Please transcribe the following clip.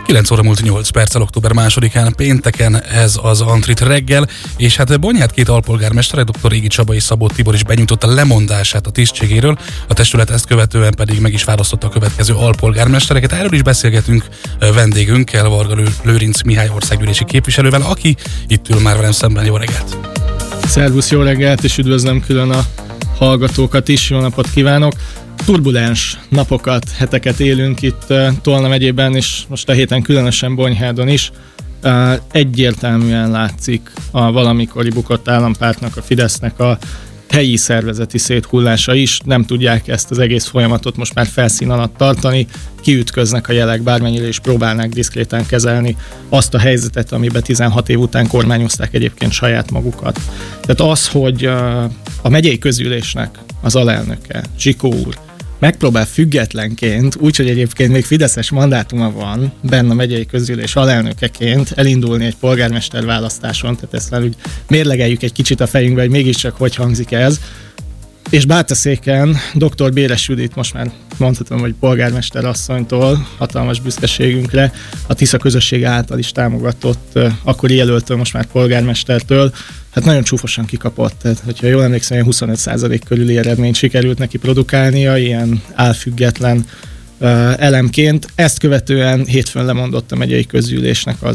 9 óra múlt 8 perccel október 2-án pénteken ez az Antrit reggel, és hát Bonyhád két alpolgármestere, dr. Régi Csaba és Szabó Tibor is benyújtotta lemondását a tisztségéről, a testület ezt követően pedig meg is választotta a következő alpolgármestereket. Erről is beszélgetünk vendégünkkel, Varga Lőrinc Mihály országgyűlési képviselővel, aki itt ül már velem szemben. Jó reggelt! Szervusz, jó reggelt, és üdvözlöm külön a hallgatókat is, jó napot kívánok! Turbulens napokat, heteket élünk itt Tolna megyében, és most a héten különösen Bonyhádon is. Egyértelműen látszik a valamikori bukott állampártnak, a Fidesznek a helyi szervezeti széthullása is. Nem tudják ezt az egész folyamatot most már felszín alatt tartani, kiütköznek a jelek, bármennyire is próbálnák diszkrétán kezelni azt a helyzetet, amiben 16 év után kormányozták egyébként saját magukat. Tehát az, hogy a megyei közgyűlésnek az alelnöke, Zsikó úr, megpróbál függetlenként, úgyhogy egyébként még fideszes mandátuma van benne a megyei közgyűlés alelnökeként elindulni egy polgármester választáson, tehát ezt már úgy mérlegeljük egy kicsit a fejünkbe, hogy mégiscsak hogy hangzik ez. És Bátaszéken dr. Béres Judit, most már mondhatom, hogy polgármester asszonytól, hatalmas büszkeségünkre, a Tisza közösség által is támogatott akkori jelöltől, most már polgármestertől, hát nagyon csúfosan kikapott. Tehát, hogyha jól emlékszem, 25% körüli eredményt sikerült neki produkálnia, ilyen álfüggetlen elemként. Ezt követően hétfőn lemondott a megyei közgyűlésnek az